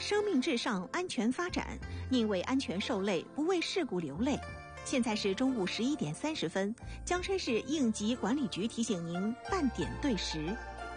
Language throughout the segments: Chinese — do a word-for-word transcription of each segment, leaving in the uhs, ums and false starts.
生命至上，安全发展，宁为安全受累，不为事故流泪。现在是中午十一点三十分，江山市应急管理局提醒您半点对时。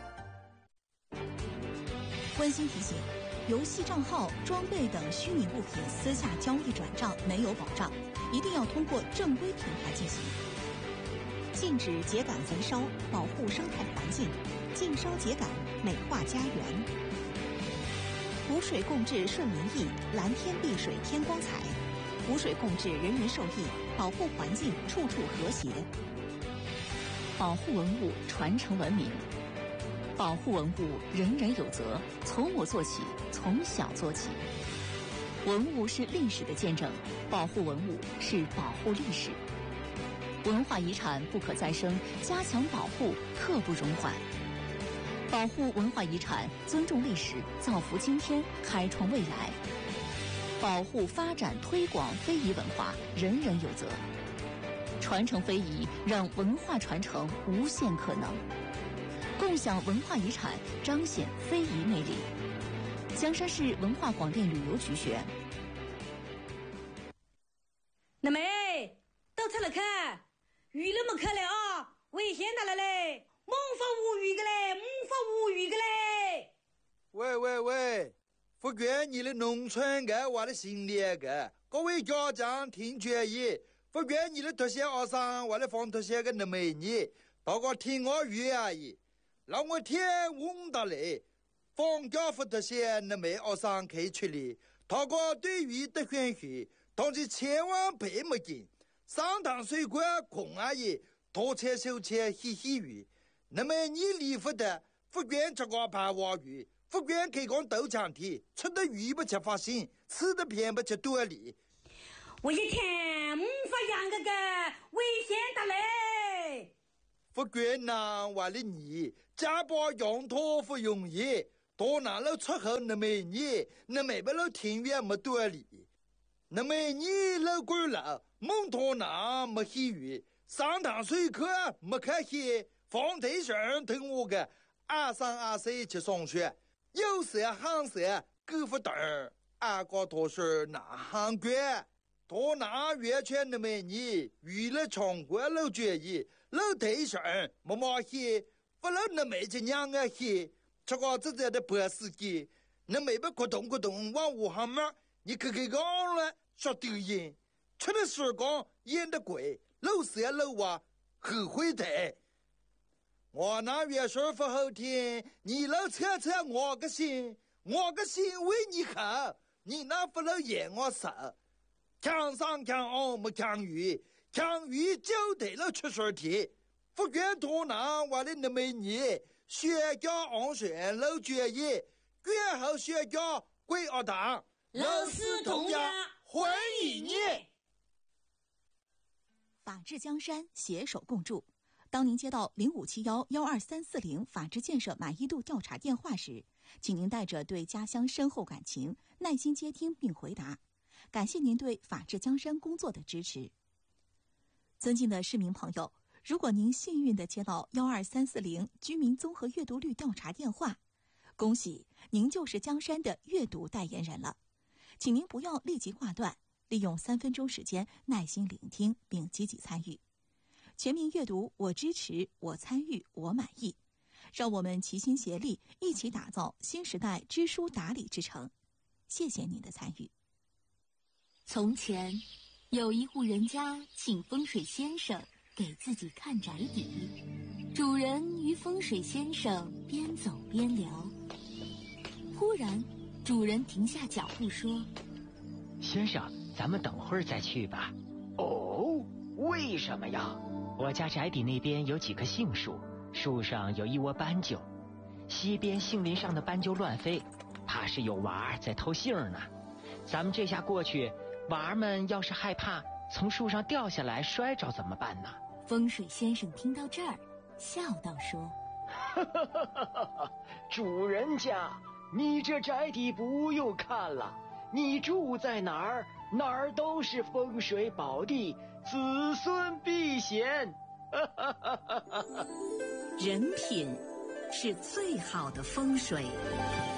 温馨提醒：游戏账号、装备等虚拟物品私下交易转账没有保障，一定要通过正规平台进行。禁止秸秆焚烧，保护生态环境；禁烧秸秆，美化家园。湖水共治顺民意，蓝天碧水天光彩。湖水共治，人人受益，保护环境，处处和谐。保护文物，传承文明。保护文物，人人有责，从我做起，从小做起。文物是历史的见证，保护文物是保护历史。文化遗产不可再生，加强保护，刻不容缓。保护文化遗产，尊重历史，造福今天，开创未来。保护、发展、推广非遗文化，人人有责。传承非遗，让文化传承无限可能。共享文化遗产，彰显非遗魅力。江山市文化广电旅游局学。 那妹，都出来看，鱼那么可来啊，危险的了嘞！猛发无语的嘞，猛发无语的嘞！ 喂喂喂，福建你的农村个，我的心里个，各位家长听决议，福建你的特些学生，我的放特些个那美女，大家听我语而已。让我天问到嘞，放假福特些那美学生可以出来，大家对鱼的选许，但是千万别没劲，上堂水果空而已，多切手切嘻嘻鱼。那么你离福的福建吃瓜盘娃鱼，福建可以讲豆浆体，吃的鱼不吃发心，吃的偏不吃多里。 我一天没法养个个危险的嘞。 福建呐，为了你家把养托不容易，多难了出口那么你，那没不了庭院没多里，那么你老贵了，蒙托那没喜鱼，上堂水课没开戏。放对象等我个二三二岁去上学，有时喊时狗不等二个多是那喊贵，多拿月圈的美女，娱乐全国老决议，老对象没马戏，不老那没去娘个戏，这个自己的白司机，那没不咕咚咕咚往武汉门，你可给讲了说丢人，吃的时光演的贵，老时老娃后悔的。我那月说不好听，你老扯扯我个心，我个心为你好，你那不能演我手。强上强下没强鱼，强鱼就得了出水题。福建多南我的那么你，学家安全老决议，越后学家归二党， 老师同样欢迎你。 法治江山，携手共筑。当您接到零五七幺幺二三四零法治建设满意度调查电话时，请您带着对家乡深厚感情，耐心接听并回答。感谢您对法治江山工作的支持。尊敬的市民朋友，如果您幸运地接到幺二三四零居民综合阅读率调查电话，恭喜您就是江山的阅读代言人了。请您不要立即挂断，利用三分钟时间耐心聆听并积极参与。全民阅读，我支持，我参与，我满意。让我们齐心协力，一起打造新时代知书达理之城。谢谢您的参与。 从前，有一户人家请风水先生给自己看宅邸。主人与风水先生边走边聊，忽然，主人停下脚步说：“ 先生，咱们等会儿再去吧。” 哦，为什么呀？ 我家宅邸那边有几棵杏树，树上有一窝斑鸠，西边杏林上的斑鸠乱飞，怕是有娃儿在偷杏呢。咱们这下过去，娃儿们要是害怕从树上掉下来摔着怎么办呢？ 风水先生听到这儿，笑道说：“ 主人家，你这宅邸不用看了，你住在哪儿，哪儿都是风水宝地，子孙必贤。” 人品是最好的风水。